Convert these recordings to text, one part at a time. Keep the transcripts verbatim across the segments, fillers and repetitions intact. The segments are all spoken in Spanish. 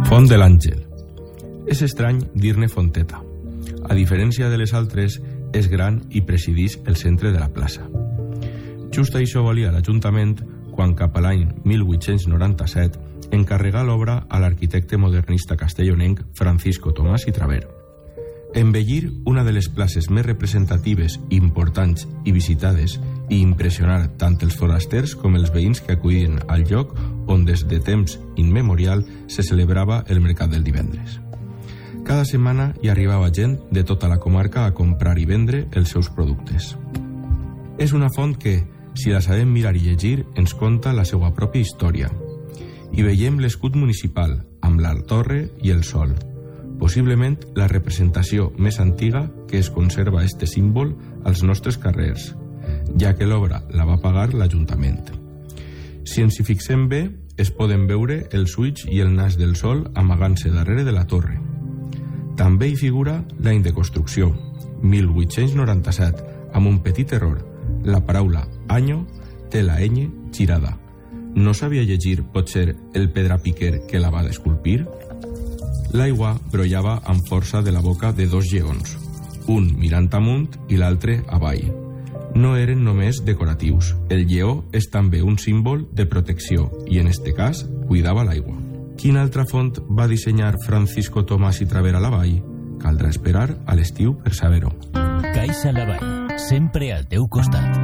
Font de l'Àngel. És estrany dir-ne fonteta. A diferència de les altres, és gran i presideix el centre de la plaça. Just això volia l'Ajuntament quan cap a l'any mil vuit-cents noranta-set encarregà l'obra a l'arquitecte modernista castellonenc Francisco Tomàs i Traver. Embellir una de les places més representatives, importants i visitades i impressionar tant els forasters com els veïns que acudien al lloc on des de temps immemorial se celebrava el mercat del divendres. Cada setmana hi arribava gent de tota la comarca a comprar i vendre els seus productes. És una font que, si la sabem mirar i llegir, ens conta la seva pròpia història. Hi veiem l'escut municipal, amb la torre i el sol. Possiblement la representació més antiga que es conserva este símbol als nostres carrers, ja que l'obra la va pagar l'Ajuntament. Si ens hi fixem bé, es poden veure els ulls i el nas del sol amagant-se darrere de la torre. També hi figura l'any de construcció, mil vuit-cents noranta-set, amb un petit error. La paraula año té la ñ girada. No sabia llegir, potser, el pedrapiquer que la va esculpir? L'aigua brollava amb força de la boca de dos lleons, un mirant amunt i l'altre avall. No eren només decoratius. El lleó és també un símbol de protecció i, en este cas, cuidava l'aigua. Quina altra font va dissenyar Francisco Tomàs i Traver a la vall? Caldrà esperar a l'estiu per saber-ho. Caixa la Vall, sempre al teu costat.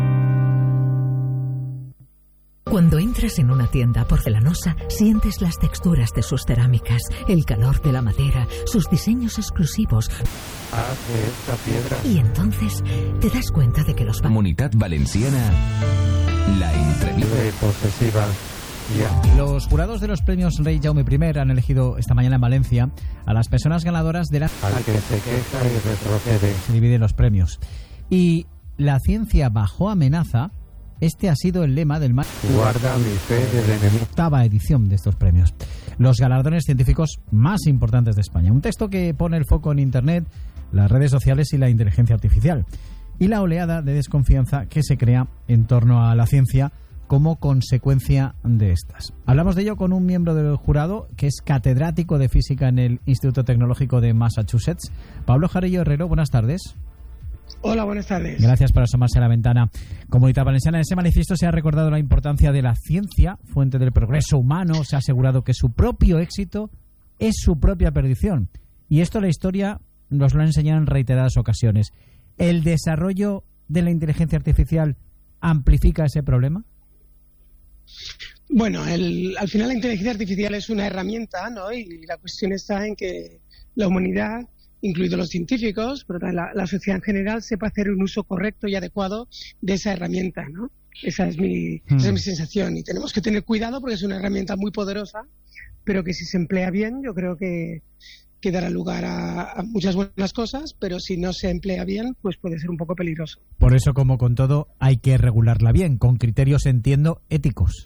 Cuando entras en una tienda porcelanosa, sientes las texturas de sus cerámicas, el calor de la madera, sus diseños exclusivos. Ah, de esta piedra. Y entonces te das cuenta de que los... Comunitat Valenciana, la entrevista. Posesiva. Yeah. Los jurados de los premios Rey Jaume I han elegido esta mañana en Valencia a las personas ganadoras de la... Al que se queja y retrocede. Se dividen los premios. Y la ciencia bajo amenaza... Este ha sido el lema del... Guarda mi fe del enemigo. Octava edición de estos premios. Los galardones científicos más importantes de España. Un texto que pone el foco en Internet, las redes sociales y la inteligencia artificial. Y la oleada de desconfianza que se crea en torno a la ciencia como consecuencia de estas. Hablamos de ello con un miembro del jurado que es catedrático de física en el Instituto Tecnológico de Massachusetts. Pablo Jarillo Herrero, buenas tardes. Hola, buenas tardes. Gracias por asomarse a la ventana. Comunidad Valenciana, en ese manifiesto se ha recordado la importancia de la ciencia, fuente del progreso humano. Se ha asegurado que su propio éxito es su propia perdición. Y esto la historia nos lo ha enseñado en reiteradas ocasiones. ¿El desarrollo de la inteligencia artificial amplifica ese problema? Bueno, el, al final la inteligencia artificial es una herramienta, ¿no? Y la cuestión está en que la humanidad, incluidos los científicos, pero también la, la sociedad en general, sepa hacer un uso correcto y adecuado de esa herramienta, ¿no? Esa es mi, mm. esa es mi sensación. Y tenemos que tener cuidado porque es una herramienta muy poderosa, pero que si se emplea bien, yo creo que, que dará lugar a, a muchas buenas cosas, pero si no se emplea bien, pues puede ser un poco peligroso. Por eso, como con todo, hay que regularla bien, con criterios, entiendo, éticos.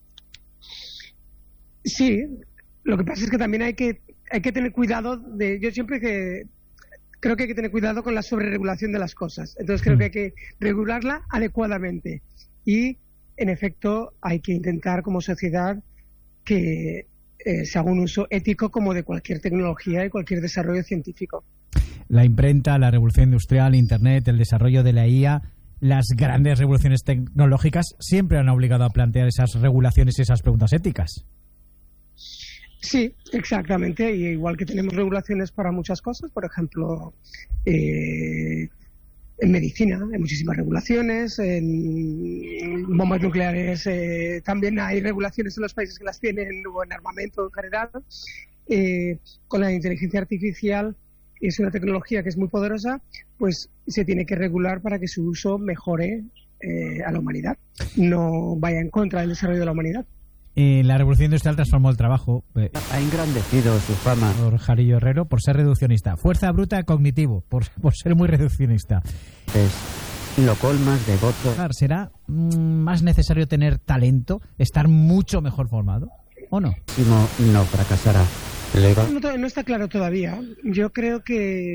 Sí, lo que pasa es que también hay que hay que tener cuidado de, yo siempre que creo que hay que tener cuidado con la sobreregulación de las cosas. Entonces creo que hay que regularla adecuadamente y, en efecto, hay que intentar como sociedad que eh, se haga un uso ético como de cualquier tecnología y cualquier desarrollo científico. La imprenta, la revolución industrial, Internet, el desarrollo de la I A, las grandes revoluciones tecnológicas siempre han obligado a plantear esas regulaciones y esas preguntas éticas. Sí, exactamente. Y igual que tenemos regulaciones para muchas cosas, por ejemplo, eh, en medicina hay muchísimas regulaciones, en bombas nucleares eh, también hay regulaciones en los países que las tienen, o en armamento en general. Eh, con la inteligencia artificial, es una tecnología que es muy poderosa, pues se tiene que regular para que su uso mejore eh, a la humanidad, no vaya en contra del desarrollo de la humanidad. Eh, la revolución industrial transformó el trabajo. Eh, ha engrandecido su fama. Por Jarillo Herrero, por ser reduccionista. Fuerza bruta cognitivo, por, por ser muy reduccionista. Es lo colmas de voto. ¿Será mm, más necesario tener talento, estar mucho mejor formado, o no? No, no fracasará. No, no está claro todavía. Yo creo que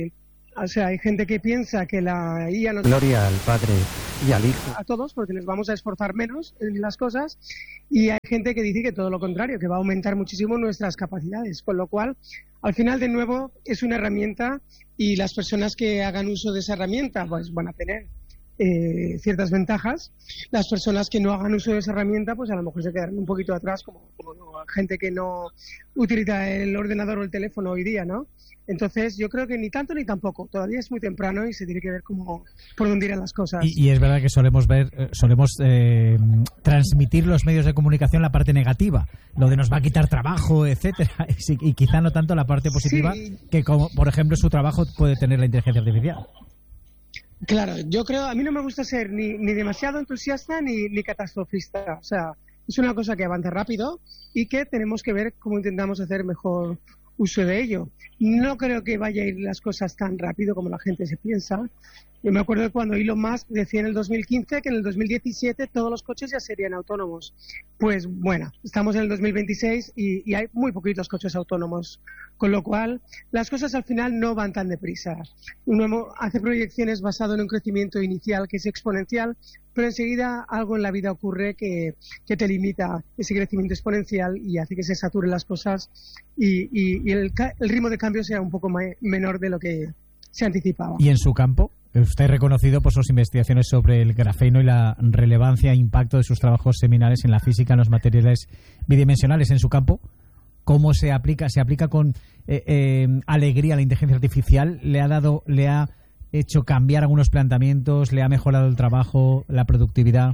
O sea, hay gente que piensa que la I A nos... Gloria al Padre y al Hijo. A todos, porque nos vamos a esforzar menos en las cosas. Y hay gente que dice que todo lo contrario, que va a aumentar muchísimo nuestras capacidades. Con lo cual, al final, de nuevo, es una herramienta y las personas que hagan uso de esa herramienta pues van a tener eh, ciertas ventajas. Las personas que no hagan uso de esa herramienta, pues a lo mejor se quedarán un poquito atrás, como, como gente que no utiliza el ordenador o el teléfono hoy día, ¿no? Entonces, yo creo que ni tanto ni tampoco. Todavía es muy temprano y se tiene que ver cómo, por dónde irán las cosas. Y, y es verdad que solemos ver, eh, solemos eh, transmitir los medios de comunicación la parte negativa, lo de nos va a quitar trabajo, etcétera, y, y quizá no tanto la parte positiva, sí, que como, por ejemplo, su trabajo puede tener la inteligencia artificial. Claro, yo creo, a mí no me gusta ser ni, ni demasiado entusiasta ni, ni catastrofista. O sea, es una cosa que avanza rápido y que tenemos que ver cómo intentamos hacer mejor uso de ello. No creo que vaya a ir las cosas tan rápido como la gente se piensa. Yo me acuerdo de cuando Elon Musk decía en el dos mil quince que en el dos mil diecisiete todos los coches ya serían autónomos. Pues bueno, estamos en el dos mil veintiséis y, y hay muy poquitos coches autónomos, con lo cual las cosas al final no van tan deprisa. Uno hace proyecciones basado en un crecimiento inicial que es exponencial, pero enseguida algo en la vida ocurre que, que te limita ese crecimiento exponencial y hace que se saturen las cosas y, y, y el, el ritmo de cambio sea un poco ma- menor de lo que se anticipaba. ¿Y en su campo? Usted es reconocido por sus investigaciones sobre el grafeno y la relevancia e impacto de sus trabajos seminales en la física, en los materiales bidimensionales. En su campo, ¿cómo se aplica? ¿Se aplica con eh, eh, alegría la inteligencia artificial? ¿Le ha dado, le ha hecho cambiar algunos planteamientos? ¿Le ha mejorado el trabajo, la productividad?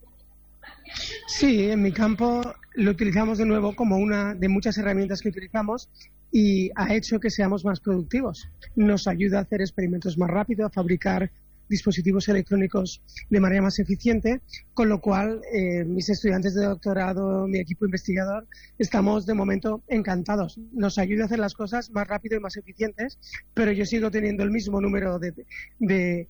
Sí, en mi campo lo utilizamos de nuevo como una de muchas herramientas que utilizamos y ha hecho que seamos más productivos. Nos ayuda a hacer experimentos más rápido, a fabricar dispositivos electrónicos de manera más eficiente, con lo cual eh, mis estudiantes de doctorado, mi equipo investigador, estamos de momento encantados. Nos ayuda a hacer las cosas más rápido y más eficientes, pero yo sigo teniendo el mismo número de... de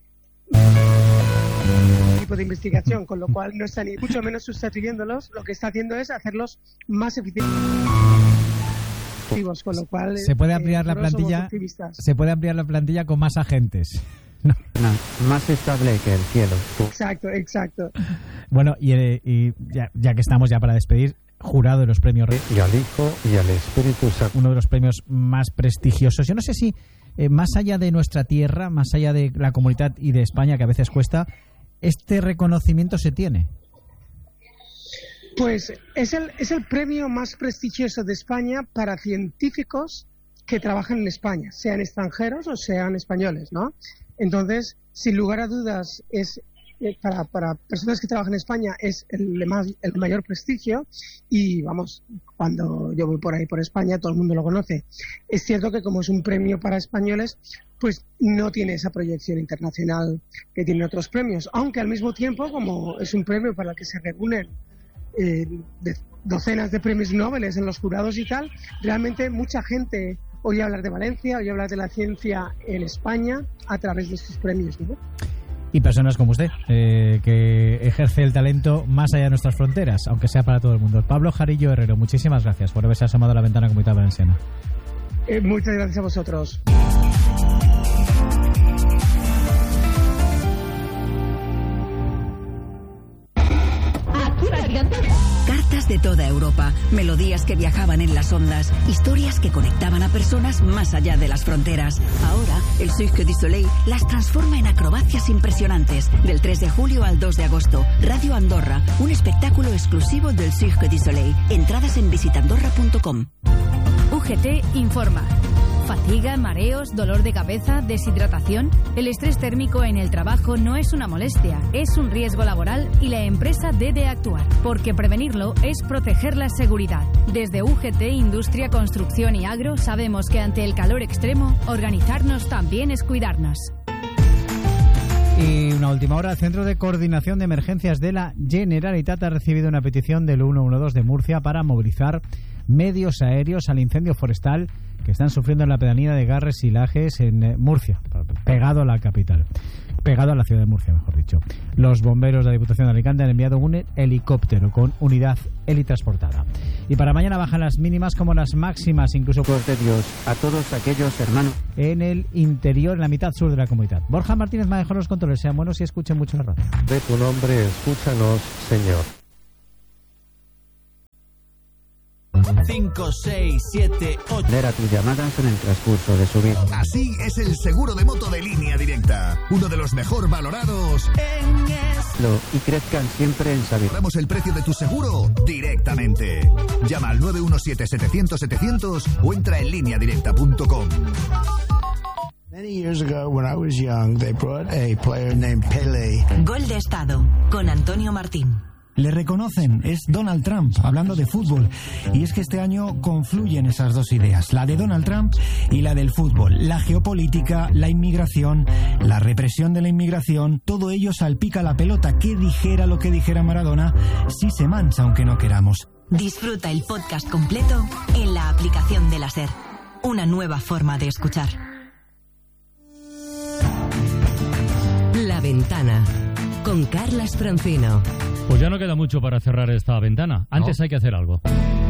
tipo de investigación, con lo cual no está ni mucho menos sustituyéndolos, lo que está haciendo es hacerlos más eficientes. Con lo cual, se puede ampliar eh, la plantilla se puede ampliar la plantilla con más agentes. No. No, más estable que el cielo. Exacto, exacto. Bueno, y, y ya, ya que estamos ya para despedir, jurado de los premios y al Hijo y al Espíritu Santo, uno de los premios más prestigiosos. Yo no sé si eh, más allá de nuestra tierra, más allá de la comunidad y de España, que a veces cuesta, este reconocimiento se tiene. Pues es el, es el premio más prestigioso de España para científicos que trabajan en España, sean extranjeros o sean españoles, ¿no? Entonces, sin lugar a dudas, es eh, para, para personas que trabajan en España es el, más, el mayor prestigio y, vamos, cuando yo voy por ahí por España, todo el mundo lo conoce. Es cierto que como es un premio para españoles, pues no tiene esa proyección internacional que tienen otros premios, aunque al mismo tiempo, como es un premio para el que se reúnen Eh, de docenas de premios Nobel en los jurados y tal, realmente mucha gente oye hablar de Valencia, oye hablar de la ciencia en España a través de estos premios, ¿no? Y personas como usted, eh, que ejerce el talento más allá de nuestras fronteras, aunque sea para todo el mundo. Pablo Jarillo Herrero, muchísimas gracias por haberse asomado a la ventana comunitaria valenciana. Eh, muchas gracias a vosotros. Cartas de toda Europa, melodías que viajaban en las ondas, historias que conectaban a personas más allá de las fronteras. Ahora, el Cirque du Soleil las transforma en acrobacias impresionantes. Del tres de julio al dos de agosto, Radio Andorra, un espectáculo exclusivo del Cirque du Soleil. Entradas en visitandorra punto com. U G T informa. Fatiga, mareos, dolor de cabeza, deshidratación. El estrés térmico en el trabajo no es una molestia, es un riesgo laboral y la empresa debe actuar, porque prevenirlo es proteger la seguridad. Desde U G T, Industria, Construcción y Agro, sabemos que ante el calor extremo, organizarnos también es cuidarnos. Y una última hora, el Centro de Coordinación de Emergencias de la Generalitat ha recibido una petición del ciento doce de Murcia para movilizar medios aéreos al incendio forestal que están sufriendo en la pedanía de Garres y Lajes en Murcia, pegado a la capital. pegado a la ciudad de Murcia, mejor dicho. Los bomberos de la Diputación de Alicante han enviado un helicóptero con unidad helitransportada. Y para mañana bajan las mínimas como las máximas, incluso Por de Dios, a todos aquellos hermanos. en el interior, en la mitad sur de la comunidad. Borja Martínez maneja los controles. Sean buenos y escuchen mucho la radio. De tu nombre, escúchanos, Señor. cinco, seis, siete, ocho. Leer a tus llamadas en el transcurso de su vida. Así es el seguro de moto de Línea Directa, uno de los mejor valorados en Lo- Y crezcan siempre en sabiduría. Damos el precio de tu seguro directamente. Llama al nueve uno siete, setecientos, setecientos o entra en línea directa punto com. Many years ago, when I was young, they brought a player named Pele. Gol de Estado, con Antonio Martín. Le reconocen, es Donald Trump, hablando de fútbol. Y es que este año confluyen esas dos ideas, la de Donald Trump y la del fútbol. La geopolítica, la inmigración, la represión de la inmigración, todo ello salpica la pelota. Que dijera lo que dijera Maradona, sí se mancha aunque no queramos. Disfruta el podcast completo en la aplicación de la SER. Una nueva forma de escuchar. La Ventana, con Carlas Francino. Pues ya no queda mucho para cerrar esta ventana. Antes No. hay que hacer algo.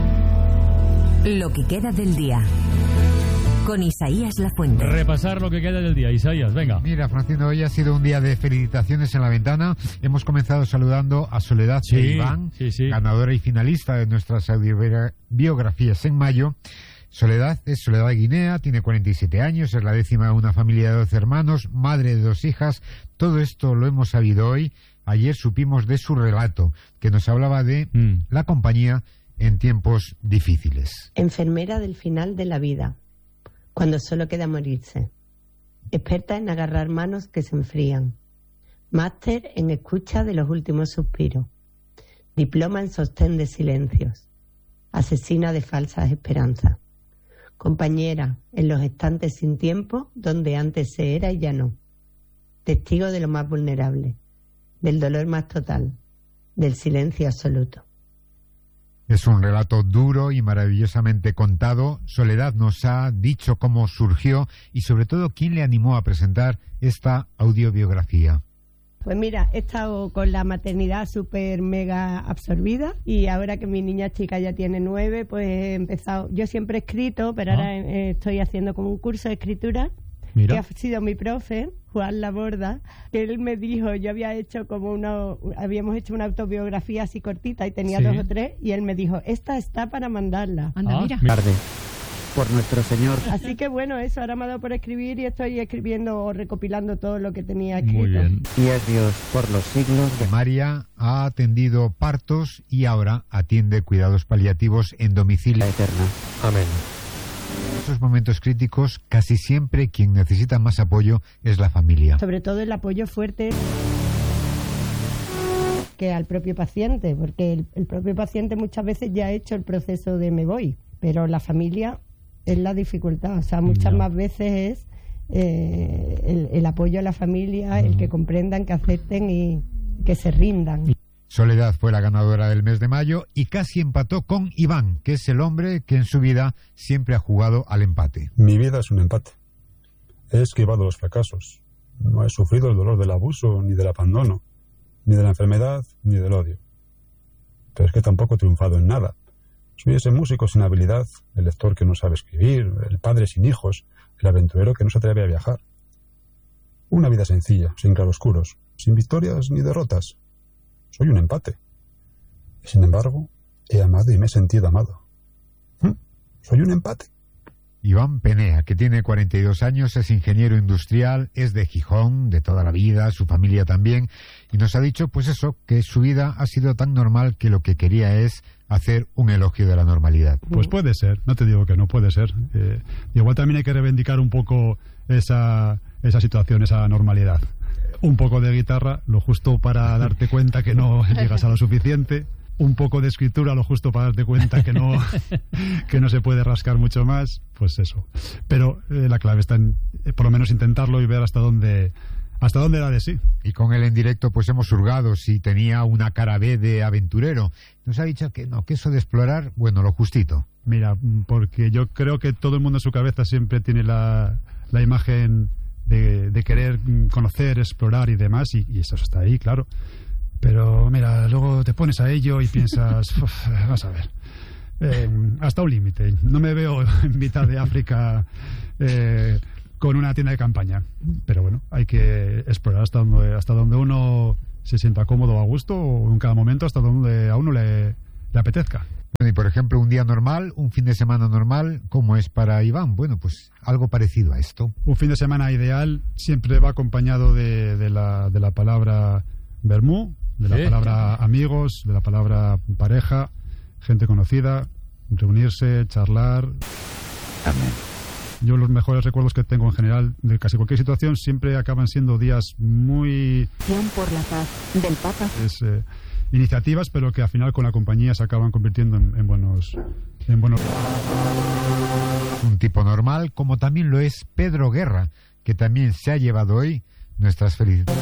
Lo que queda del día, con Isaías Lafuente. Repasar lo que queda del día. Isaías, venga. Mira, Francino, hoy ha sido un día de felicitaciones en la ventana. Hemos comenzado saludando a Soledad Sí, Iván, sí, sí. ganadora y finalista de nuestras audiobiografías en mayo. Soledad es Soledad de Guinea, tiene cuarenta y siete años, es la décima de una familia de doce hermanos, madre de dos hijas. Todo esto lo hemos sabido hoy. Ayer supimos de su relato, que nos hablaba de mm. la compañía en tiempos difíciles. Enfermera del final de la vida, cuando solo queda morirse. Experta en agarrar manos que se enfrían. Máster en escucha de los últimos suspiros. Diploma en sostén de silencios. Asesina de falsas esperanzas. Compañera en los estantes sin tiempo, donde antes se era y ya no. Testigo de lo más vulnerable, del dolor más total, del silencio absoluto. Es un relato duro y maravillosamente contado. Soledad nos ha dicho cómo surgió y sobre todo quién le animó a presentar esta audiobiografía. Pues mira, he estado con la maternidad súper mega absorbida y ahora que mi niña chica ya tiene nueve, pues he empezado. Yo siempre he escrito, pero ah. ahora eh, estoy haciendo como un curso de escritura. Mira. Que ha sido mi profe, Juan Laborda, que él me dijo, yo había hecho como una, habíamos hecho una autobiografía así cortita y tenía sí. dos o tres, y él me dijo, esta está para mandarla. Anda, ah, mira. Tarde. Por nuestro Señor. Así que bueno, eso, ahora me ha dado por escribir y estoy escribiendo o recopilando todo lo que tenía escrito. Muy bien. Y es Dios por los siglos de... María ha atendido partos y ahora atiende cuidados paliativos en domicilio. La eterna. Amén. En estos momentos críticos, casi siempre quien necesita más apoyo es la familia. Sobre todo el apoyo fuerte que al propio paciente, porque el, el propio paciente muchas veces ya ha hecho el proceso de me voy, pero la familia es la dificultad. O sea, muchas no. más veces es eh, el, el apoyo a la familia, no. el que comprendan, que acepten y que se rindan. Soledad fue la ganadora del mes de mayo y casi empató con Iván, que es el hombre que en su vida siempre ha jugado al empate. Mi vida es un empate. He esquivado los fracasos. No he sufrido el dolor del abuso, ni del abandono, ni de la enfermedad, ni del odio. Pero es que tampoco he triunfado en nada. Soy ese músico sin habilidad, el lector que no sabe escribir, el padre sin hijos, el aventurero que no se atreve a viajar. Una vida sencilla, sin claroscuros, sin victorias ni derrotas. Soy un empate. Y sin embargo, he amado y me he sentido amado. ¿Mm? Soy un empate. Iván Penea, que tiene cuarenta y dos años, es ingeniero industrial, es de Gijón, de toda la vida, su familia también, y nos ha dicho, pues eso, que su vida ha sido tan normal que lo que quería es hacer un elogio de la normalidad. Pues puede ser, no te digo que no, puede ser. Eh, igual también hay que reivindicar un poco esa, esa situación, esa normalidad. Un poco de guitarra, lo justo para darte cuenta que no llegas a lo suficiente. Un poco de escritura, lo justo para darte cuenta que no que no se puede rascar mucho más. Pues eso. Pero eh, la clave está en, eh, por lo menos, intentarlo y ver hasta dónde hasta dónde da de sí. Y con él en directo pues hemos hurgado si tenía una cara B de aventurero. Nos ha dicho que no, que eso de explorar, bueno, lo justito. Mira, porque yo creo que todo el mundo en su cabeza siempre tiene la, la imagen de, de querer conocer, explorar y demás, y, y eso está ahí, claro. Pero mira, luego te pones a ello y piensas, uf, vas a ver, eh, hasta un límite. No me veo en mitad de África eh, con una tienda de campaña. Pero bueno, hay que explorar hasta donde, hasta donde uno se sienta cómodo, a gusto, o en cada momento hasta donde a uno le, le apetezca. Y por ejemplo, un día normal, un fin de semana normal, ¿cómo es para Iván? Bueno, pues algo parecido a esto. Un fin de semana ideal siempre va acompañado de, de, la, de la palabra vermú, de la ¿Sí? palabra amigos, de la palabra pareja, gente conocida, reunirse, charlar. Amén. Yo los mejores recuerdos que tengo en general de casi cualquier situación siempre acaban siendo días muy... por la paz del Papa. Es, eh, iniciativas, pero que al final con la compañía se acaban convirtiendo en, en buenos... En buenos... Un tipo normal, como también lo es Pedro Guerra, que también se ha llevado hoy nuestras felicidades.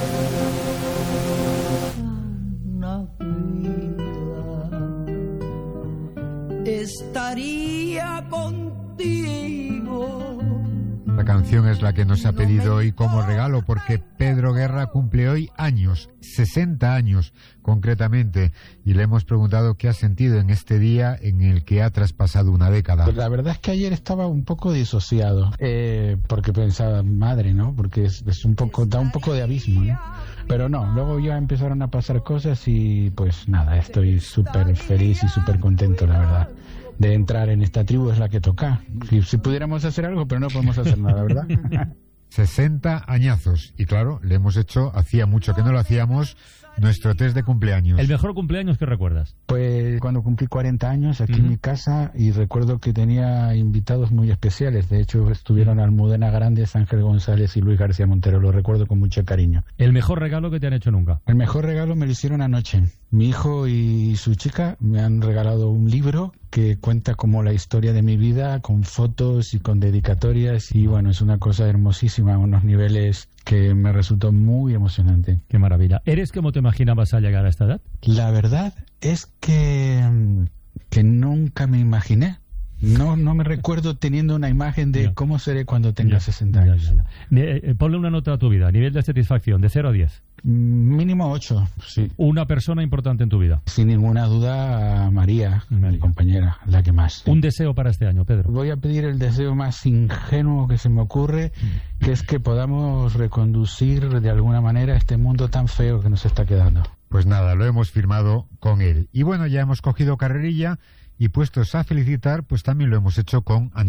Estaría contigo. La canción es la que nos ha pedido hoy como regalo, porque Pedro Guerra cumple hoy años, sesenta años concretamente, y le hemos preguntado qué ha sentido en este día en el que ha traspasado una década. Pues la verdad es que ayer estaba un poco disociado, eh, porque pensaba, madre, ¿no? Porque es, es un poco, da un poco de abismo, ¿no? Pero no, luego ya empezaron a pasar cosas y pues nada, estoy súper feliz y súper contento, la verdad, de entrar en esta tribu. Es la que toca. Si, si pudiéramos hacer algo, pero no podemos hacer nada, ¿verdad? sesenta añazos. Y claro, le hemos hecho, hacía mucho que no lo hacíamos, nuestro test de cumpleaños. ¿El mejor cumpleaños que recuerdas? Pues cuando cumplí cuarenta años aquí uh-huh. en mi casa, y recuerdo que tenía invitados muy especiales. De hecho, estuvieron Almudena Grandes, Ángel González y Luis García Montero. Lo recuerdo con mucho cariño. ¿El mejor regalo que te han hecho nunca? El mejor regalo me lo hicieron anoche. Mi hijo y su chica me han regalado un libro que cuenta como la historia de mi vida, con fotos y con dedicatorias, y bueno, es una cosa hermosísima, a unos niveles que me resultó muy emocionante. Qué maravilla. ¿Eres como te imaginabas al llegar a esta edad? La verdad es que, que nunca me imaginé. No, no me recuerdo teniendo una imagen de ya. cómo seré cuando tenga ya. sesenta años. Ya, ya, ya. Eh, ponle una nota a tu vida, nivel de satisfacción, de cero a diez. Mínimo ocho, sí. ¿Una persona importante en tu vida? Sin ninguna duda, María, María, mi compañera, la que más. ¿Un deseo para este año, Pedro? Voy a pedir el deseo más ingenuo que se me ocurre, que es que podamos reconducir de alguna manera este mundo tan feo que nos está quedando. Pues nada, lo hemos firmado con él. Y bueno, ya hemos cogido carrerilla y puestos a felicitar, pues también lo hemos hecho con